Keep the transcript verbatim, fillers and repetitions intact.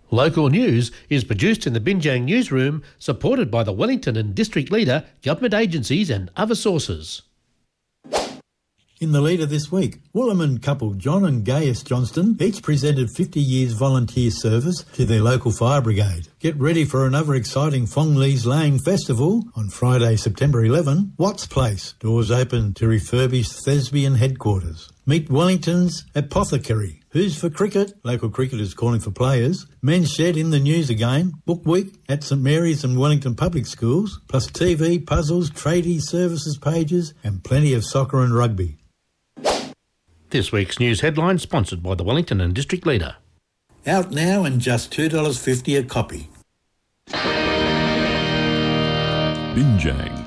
Local news is produced in the Binjang newsroom, supported by the Wellington and District Leader, government agencies and other sources. In the leader this week, Wooloman couple John and Gaius Johnston each presented fifty years volunteer service to their local fire brigade. Get ready for another exciting Fong Lee's Lane Festival on Friday, September eleventh. Watts Place, doors open to refurbished Thesbian headquarters. Meet Wellington's Apothecary. Who's for cricket? Local cricketers calling for players. Men's Shed in the news again. Book week at St Mary's and Wellington Public Schools. Plus T V, puzzles, tradie services pages and plenty of soccer and rugby. This week's news headline sponsored by the Wellington and District Leader. Out now and just two dollars fifty a copy. Binjang.